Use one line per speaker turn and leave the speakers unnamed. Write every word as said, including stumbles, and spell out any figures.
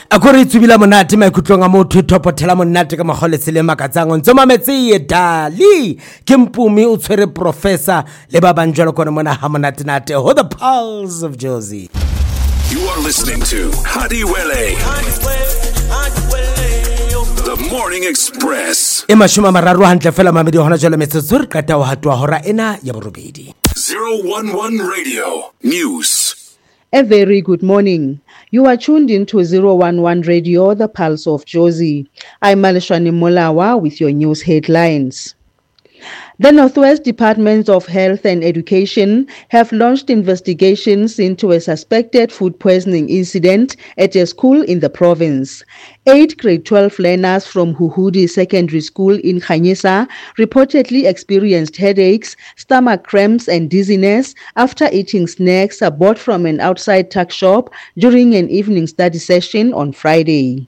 a go re tsubila monate maikutlong a motho thopothela monate ka magole se le makatsang ntse mametse e dali ke mpumi o tshwere professor le ba banjalo kone mona ha monate nate ho the pulse of Jozi.
You are listening to Hadiwele, the Morning Express.
E mashuma mararo hantle fela mamedi hona jalo metsotso re qeta ho hatwa hora ena ya borobedi.
zero one one Radio News.
A very good morning. You are tuned into zero one one Radio, the Pulse of Jozi. I'm Malishwani Molawa with your news headlines. The Northwest Departments of Health and Education have launched investigations into a suspected food poisoning incident at a school in the province. Eight grade twelve learners from Huhudi Secondary School in Khanyisa reportedly experienced headaches, stomach cramps and dizziness after eating snacks bought from an outside tuck shop during an evening study session on Friday.